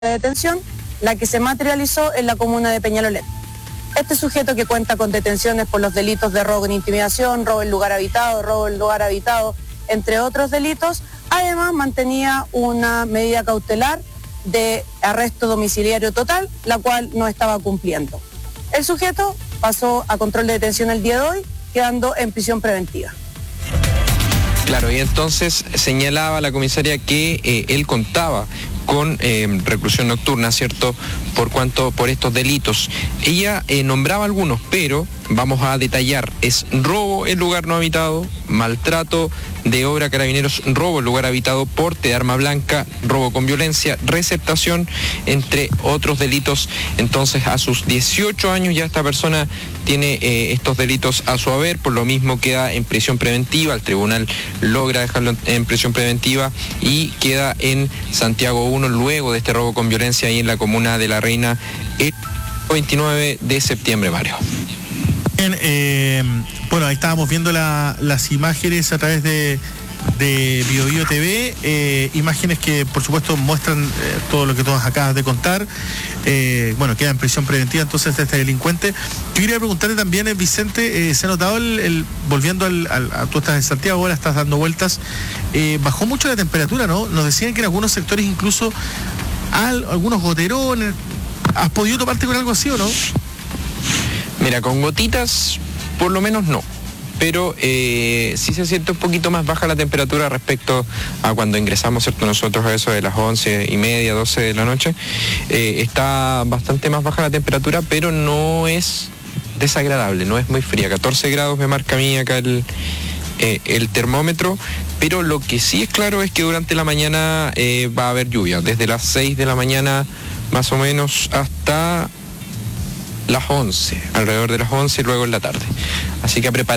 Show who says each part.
Speaker 1: de detención, la que se materializó en la comuna de Peñalolén. Este sujeto, que cuenta con detenciones por los delitos de robo en intimidación, robo en lugar habitado, entre otros delitos, además mantenía una medida cautelar de arresto domiciliario total, la cual no estaba cumpliendo. El sujeto pasó a control de detención el día de hoy, quedando en prisión preventiva.
Speaker 2: Claro, y entonces señalaba la comisaria que él contaba con reclusión nocturna, ¿cierto?, por estos delitos. Ella nombraba algunos, pero vamos a detallar: es robo en lugar no habitado, maltrato de obra a carabineros, robo en lugar habitado, porte de arma blanca, robo con violencia, receptación, entre otros delitos. Entonces, a sus 18 años ya esta persona tiene estos delitos a su haber, por lo mismo queda en prisión preventiva. El tribunal logra dejarlo en prisión preventiva y queda en Santiago 1 luego de este robo con violencia ahí en la comuna de La Reina el 29 de septiembre, Mario.
Speaker 3: Bien, bueno, ahí estábamos viendo las imágenes a través de Bio Bio TV, imágenes que por supuesto muestran todo lo que todos acabas de contar. Bueno, queda en prisión preventiva entonces este delincuente. Yo quería preguntarle también, Vicente, ¿se ha notado volviendo tú estás en Santiago, ahora estás dando vueltas, bajó mucho la temperatura, ¿no? Nos decían que en algunos sectores incluso algunos goterones. ¿Has podido toparte con algo así o no?
Speaker 2: Mira, con gotitas por lo menos no, pero sí se siente un poquito más baja la temperatura respecto a cuando ingresamos, ¿cierto?, nosotros a eso de las 11:30, 12 de la noche. Está bastante más baja la temperatura, pero no es desagradable, no es muy fría. 14 grados me marca a mí acá el termómetro, pero lo que sí es claro es que durante la mañana va a haber lluvia, desde las 6 de la mañana más o menos hasta las 11, alrededor de las 11 y luego en la tarde. Así que a preparar